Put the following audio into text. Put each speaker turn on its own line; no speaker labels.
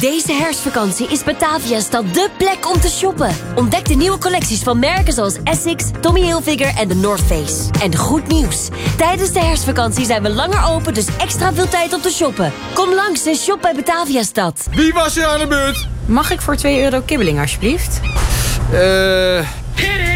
Deze herfstvakantie is Bataviastad dé plek om te shoppen. Ontdek de nieuwe collecties van merken zoals Essex, Tommy Hilfiger en The North Face. En goed nieuws. Tijdens de herfstvakantie zijn we langer open, dus extra veel tijd om te shoppen. Kom langs en shop bij Bataviastad.
Wie was er aan de beurt?
Mag ik voor €2 kibbeling, alsjeblieft?